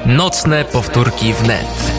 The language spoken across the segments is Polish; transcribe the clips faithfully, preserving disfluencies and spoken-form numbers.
Nocne powtórki wnet.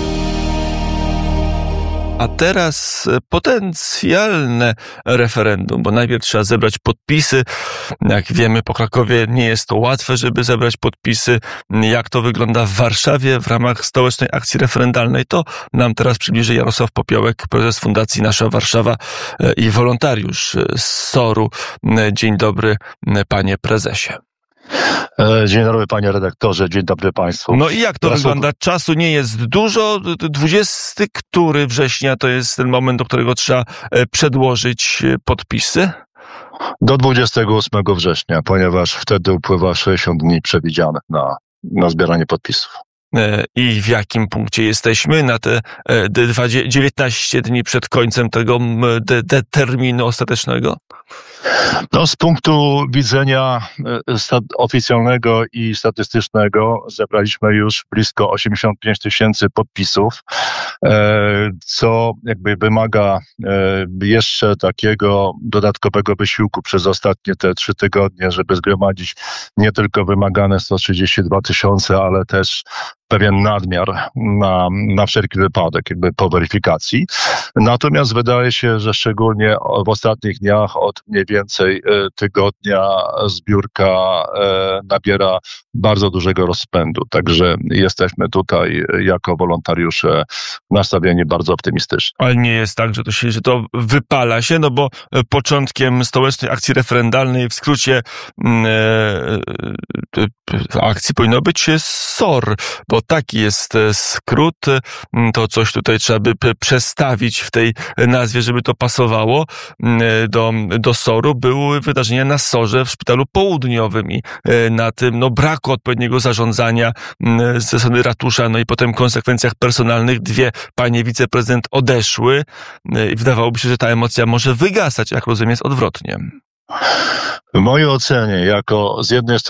A teraz potencjalne referendum, bo najpierw trzeba zebrać podpisy. Jak wiemy, po Krakowie nie jest to łatwe, żeby zebrać podpisy. Jak to wygląda w Warszawie w ramach Stołecznej Akcji Referendalnej, to nam teraz przybliży Jarosław Popiołek, prezes Fundacji Nasza Warszawa i wolontariusz z soru. Dzień dobry, panie prezesie. Dzień dobry, panie redaktorze, dzień dobry państwu. No i jak to wygląda? Czasu nie jest dużo. dwudziestego który września to jest ten moment, do którego trzeba przedłożyć podpisy? Do dwudziestego ósmego września, ponieważ wtedy upływa sześćdziesiąt dni przewidzianych na, na zbieranie podpisów. I w jakim punkcie jesteśmy na te dziewiętnaście dni przed końcem tego de, de terminu ostatecznego? No, z punktu widzenia oficjalnego i statystycznego zebraliśmy już blisko osiemdziesiąt pięć tysięcy podpisów, co jakby wymaga jeszcze takiego dodatkowego wysiłku przez ostatnie te trzy tygodnie, żeby zgromadzić nie tylko wymagane sto trzydzieści dwa tysiące, ale też pewien nadmiar na, na wszelki wypadek, jakby po weryfikacji. Natomiast wydaje się, że szczególnie w ostatnich dniach, od mniej więcej tygodnia, zbiórka nabiera bardzo dużego rozpędu. Także jesteśmy tutaj jako wolontariusze nastawieni bardzo optymistycznie. Ale nie jest tak, że to się, że to wypala się, no bo początkiem Stołecznej Akcji Referendalnej, w skrócie e, akcji powinno być S O R, bo taki jest skrót. To coś tutaj trzeba by przestawić w tej nazwie, żeby to pasowało do, do S O R-u. Były wydarzenia na S O R-ze w Szpitalu Południowym i na tym no, braku odpowiedniego zarządzania ze strony ratusza, no i potem konsekwencjach personalnych dwie panie wiceprezydent odeszły i wydawałoby się, że ta emocja może wygasać, jak rozumiem, jest odwrotnie. W mojej ocenie, jako z jednej strony